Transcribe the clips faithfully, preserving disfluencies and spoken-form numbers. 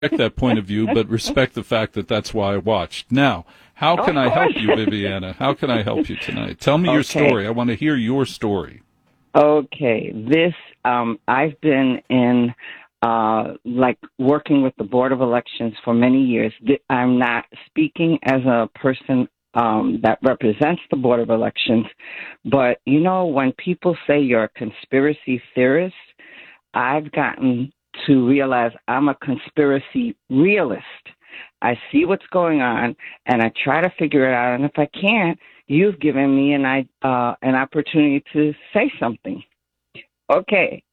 respect that point of view, but respect the fact that that's why I watched. Now, how can I help you, Viviana? How can I help you tonight? Tell me okay. your story. I want to hear your story. Okay. This, um, I've been in, uh, like working with the Board of Elections for many years. I'm not speaking as a person um, that represents the Board of Elections, but, you know, when people say you're a conspiracy theorist, I've gotten to realize I'm a conspiracy realist. I see what's going on, and I try to figure it out. And if I can't, you've given me an uh, an opportunity to say something. Okay,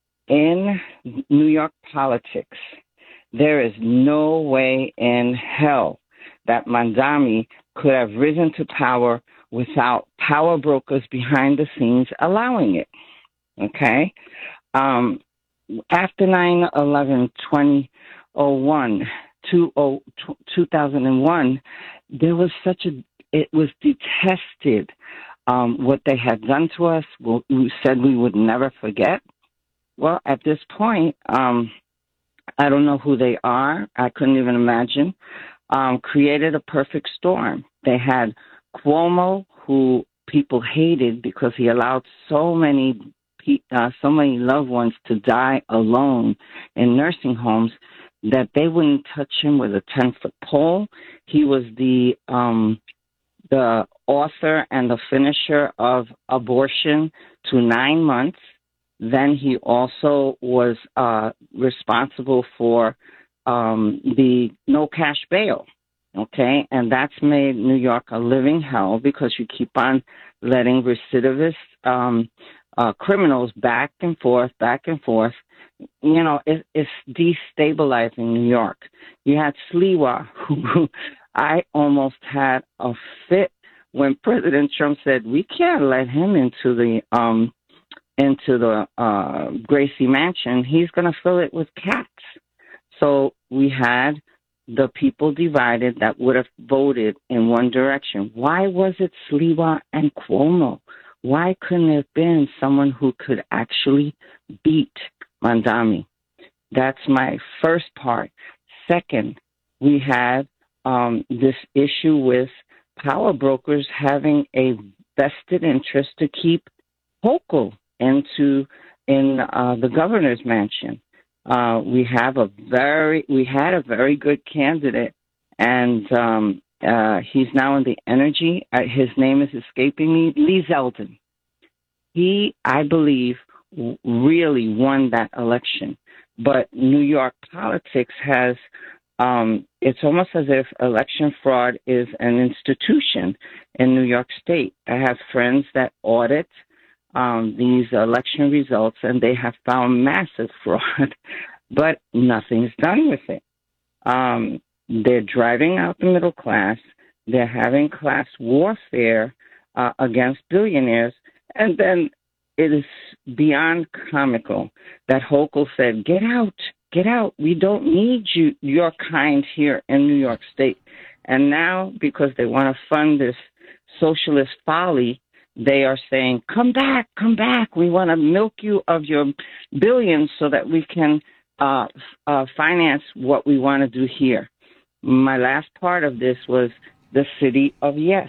in New York politics, there is no way in hell that Mamdani could have risen to power without power brokers behind the scenes allowing it. Okay? Um, after nine eleven, twenty oh one, two thousand one, there was such a, it was detested um, what they had done to us. We said we would never forget. Well, at this point, um, I don't know who they are. I couldn't even imagine. Um, created a perfect storm. They had Cuomo, who people hated because he allowed so many uh, so many loved ones to die alone in nursing homes that they wouldn't touch him with a ten-foot pole. He was the um, the author and the finisher of abortion to nine months. Then he also was uh, responsible for um, the no cash bail, okay? And that's made New York a living hell because you keep on letting recidivist um, uh, criminals back and forth, back and forth. You know, it, it's destabilizing New York. You had Sliwa, who I almost had a fit when President Trump said, we can't let him into the um, into the uh, Gracie Mansion. He's going to fill it with cats. So we had the people divided that would have voted in one direction. Why was it Sliwa and Cuomo? Why couldn't it have been someone who could actually beat Mamdani? That's my first part. Second, we had um, this issue with power brokers having a vested interest to keep Hochul into in uh, the governor's mansion. Uh, we have a very, we had a very good candidate, and um, uh, he's now in the energy. Uh, his name is escaping me. Lee Zeldin. He, I believe, w- really won that election. But New York politics has, um, it's almost as if election fraud is an institution in New York State. I have friends that audit Um, these election results, and they have found massive fraud, but nothing's done with it. Um, they're driving out the middle class. They're having class warfare uh, against billionaires, and then it is beyond comical that Hochul said, get out, get out. We don't need you, your kind here in New York State. And now, because they want to fund this socialist folly, they are saying, come back, come back. We want to milk you of your billions so that we can uh, uh, finance what we want to do here. My last part of this was the city of yes.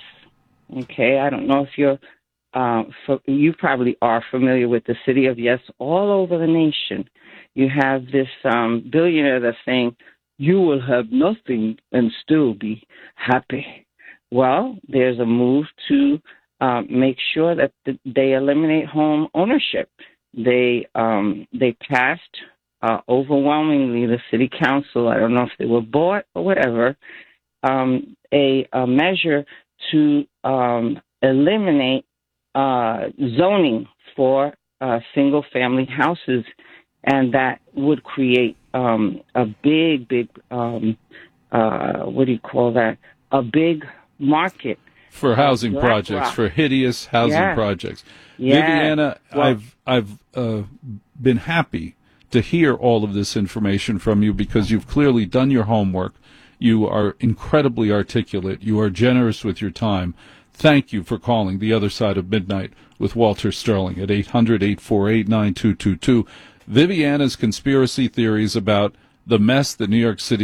Okay, I don't know if you're, uh, for, you probably are familiar with the city of yes all over the nation. You have this um, billionaire that's saying, you will have nothing and still be happy. Well, there's a move to Uh, make sure that th- they eliminate home ownership. They um, they passed uh, overwhelmingly the city council. I don't know if they were bought or whatever. Um, a, a measure to um, eliminate uh, zoning for uh, single family houses, and that would create um, a big, big um, uh, what do you call that? A big market. For housing Black projects, Rock. for hideous housing Yes. projects. Yes. Viviana, Well, I've I've uh, been happy to hear all of this information from you because you've clearly done your homework. You are incredibly articulate. You are generous with your time. Thank you for calling The Other Side of Midnight with Walter Sterling at eight hundred, eight four eight, nine two two two. Viviana's conspiracy theories about the mess that New York City